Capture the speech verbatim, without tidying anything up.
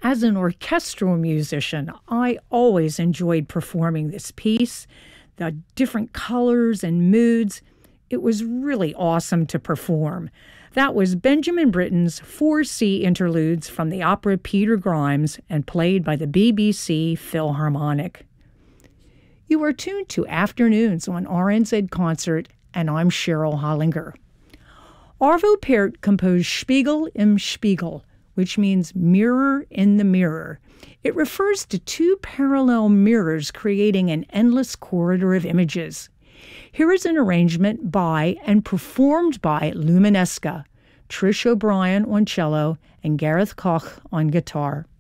As an orchestral musician, I always enjoyed performing this piece, the different colors and moods. It was really awesome to perform. That was Benjamin Britten's Four Sea Interludes from the opera Peter Grimes and played by the B B C Philharmonic. You are tuned to Afternoons on R N Z Concert, and I'm Cheryl Hollinger. Arvo Pärt composed Spiegel im Spiegel, which means mirror in the mirror. It refers to two parallel mirrors creating an endless corridor of images. Here is an arrangement by and performed by Luminesca, Trish O'Brien on cello and Gareth Koch on guitar.